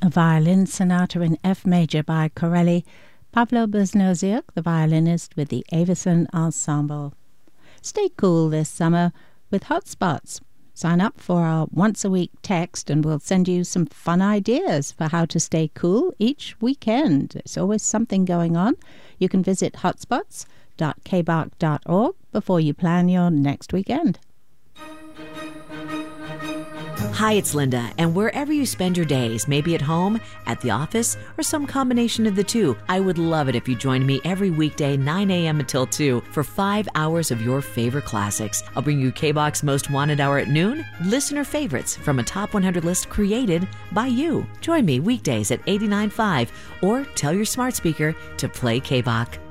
A violin sonata in F major by Corelli, Pavlo Beznoziuk, the violinist with the Avison Ensemble. Stay cool this summer with Hotspots. Sign up for our once-a-week text and we'll send you some fun ideas for how to stay cool each weekend. There's always something going on. You can visit hotspots.kbach.org before you plan your next weekend. Hi, it's Linda, and wherever you spend your days, maybe at home, at the office, or some combination of the two, I would love it if you joined me every weekday 9 a.m. until 2 for 5 hours of your favorite classics. I'll bring you K-Bach's Most Wanted Hour at noon, listener favorites from a top 100 list created by you. Join me weekdays at 89.5 or tell your smart speaker to play K-Bach.